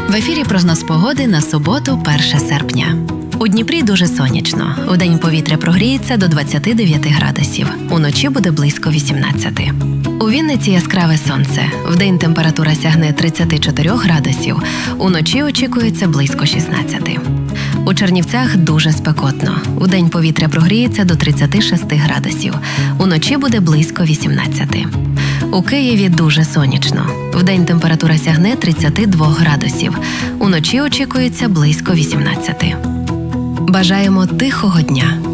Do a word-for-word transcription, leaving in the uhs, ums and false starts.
В ефірі прогноз погоди на суботу, перше серпня. У Дніпрі дуже сонячно. Вдень повітря прогріється до двадцяти дев'яти градусів. Уночі буде близько вісімнадцяти. У Вінниці яскраве сонце. Вдень температура сягне тридцяти чотирьох градусів. Уночі очікується близько шістнадцяти. У Чернівцях дуже спекотно. Вдень повітря прогріється до тридцяти шести градусів. Уночі буде близько вісімнадцяти. У Києві дуже сонячно. Вдень температура сягне тридцяти двох градусів. Уночі очікується близько вісімнадцяти. Бажаємо тихого дня.